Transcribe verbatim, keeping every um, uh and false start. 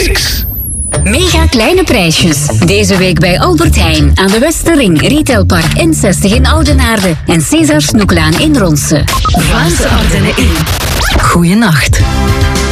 Mix. Mega kleine prijsjes. Deze week bij Albert Heijn aan de Westerring, Retailpark N zestig in Oudenaarde en César Snoeklaan in Ronse. Vlaamse Ardennen in. Goeienacht.